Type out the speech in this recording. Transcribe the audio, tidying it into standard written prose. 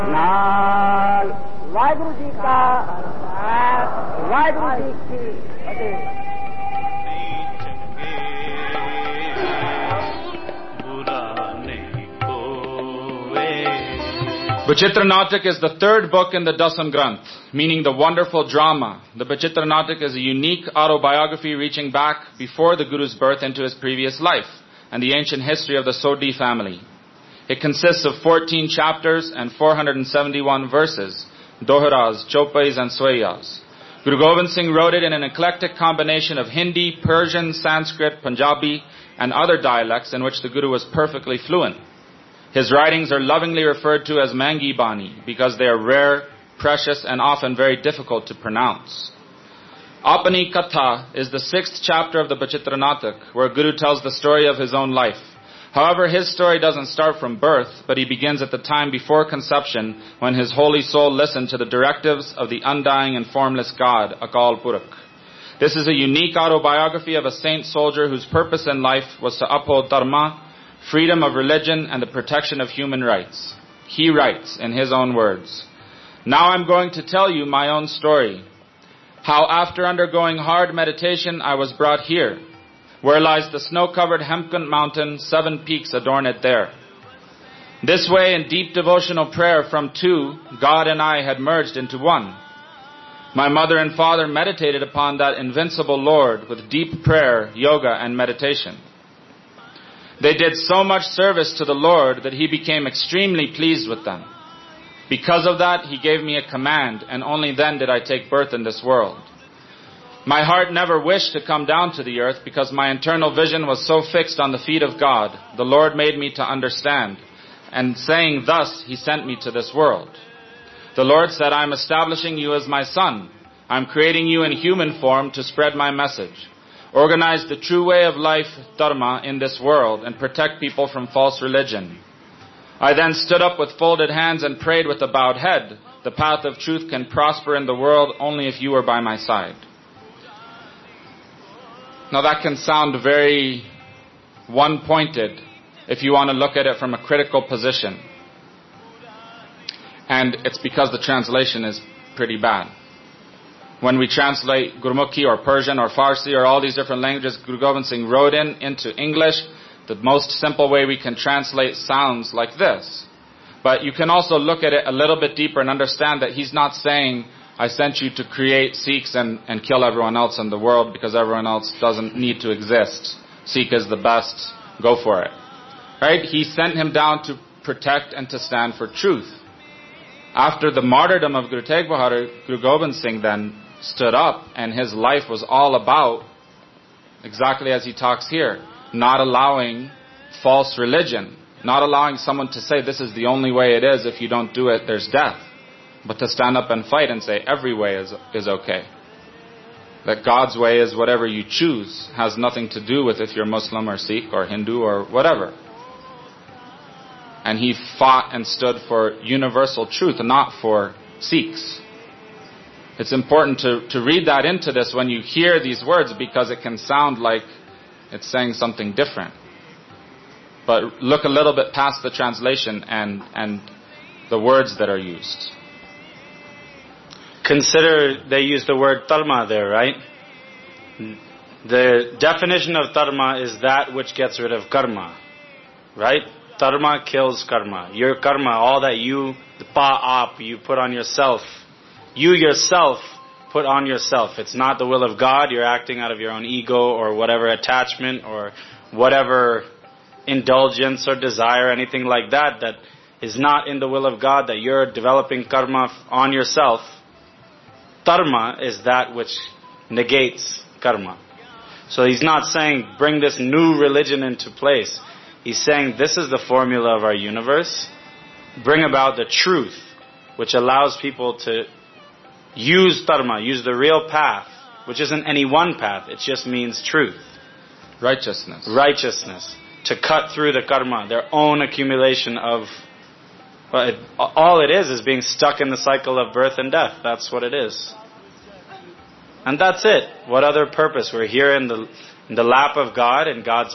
ਨਾਲ ਵਾਹਿਗੁਰੂ ਜੀ ਕਾ ਖਾਲਸਾ ਵਾਹਿਗੁਰੂ ਜੀ ਕੀ ਫਤਿਹ। Bachitra Natak is the third book in the Dasam Granth, meaning the wonderful drama. The Bachitra Natak is a unique autobiography reaching back before the Guru's birth into his previous life and the ancient history of the Sodhi family. It consists of 14 chapters and 471 verses, doharas, chopais and swayas. Guru Gobind Singh wrote it in an eclectic combination of Hindi, Persian, Sanskrit, Punjabi and other dialects in which the Guru was perfectly fluent. His writings are lovingly referred to as Mangi Bani because they are rare, precious, and often very difficult to pronounce. Apani Katha is the 6th chapter of the Bachitra Natak, where Guru tells the story of his own life. However, his story doesn't start from birth, but he begins at the time before conception when his holy soul listened to the directives of the undying and formless God, Akal Purakh. This is a unique autobiography of a saint soldier whose purpose in life was to uphold dharma, freedom of religion, and the protection of human rights. He writes in his own words, "Now I'm going to tell you my own story. How after undergoing hard meditation I was brought here, where lies the snow-covered Hemkunt mountain, 7 peaks adorn it there. This way in deep devotional prayer from 2, God and I had merged into 1. My mother and father meditated upon that invincible Lord with deep prayer, yoga, and meditation. They did so much service to the Lord that He became extremely pleased with them. Because of that, He gave me a command, and only then did I take birth in this world. My heart never wished to come down to the earth because my internal vision was so fixed on the feet of God. The Lord made me to understand, and saying thus, He sent me to this world. The Lord said, I am establishing you as my son. I am creating you in human form to spread my message. Organize the true way of life, dharma, in this world and protect people from false religion. I then stood up with folded hands and prayed with a bowed head. The path of truth can prosper in the world only if you are by my side." Now that can sound very one-pointed if you want to look at it from a critical position. And it's because the translation is pretty bad. When we translate Gurmukhi or Persian or Farsi or all these different languages Guru Gobind Singh wrote into English, the most simple way we can translate sounds like this. But you can also look at it a little bit deeper and understand that he's not saying, I sent you to create Sikhs and kill everyone else in the world because everyone else doesn't need to exist. Sikh is the best, go for it. Right? He sent him down to protect and to stand for truth. After the martyrdom of Guru Tegh Bahadur, Guru Gobind Singh then stood up, and his life was all about, exactly as he talks here, not allowing false religion, not allowing someone to say this is the only way it is, if you don't do it there's death, but to stand up and fight and say every way is okay. That God's way is whatever you choose, has nothing to do with if you're Muslim or Sikh or Hindu or whatever. And he fought and stood for universal truth, not for Sikhs. It's important to read that into this when you hear these words because it can sound like it's saying something different. But look a little bit past the translation and the words that are used. Consider they use the word dharma there, right? The definition of dharma is that which gets rid of karma, right? Dharma kills karma. Your karma, all that you put on yourself. You yourself put on yourself. It's not the will of God. You're acting out of your own ego or whatever attachment or whatever indulgence or desire, anything like that is not in the will of God, that you're developing karma on yourself. Dharma is that which negates karma. So he's not saying bring this new religion into place. He's saying this is the formula of our universe. Bring about the truth, which allows people to use dharma, use the real path, which isn't any one path, it just means truth. Righteousness. To cut through the karma, their own accumulation of... all it is being stuck in the cycle of birth and death. That's what it is. And that's it. What other purpose? We're here in the lap of God, and God's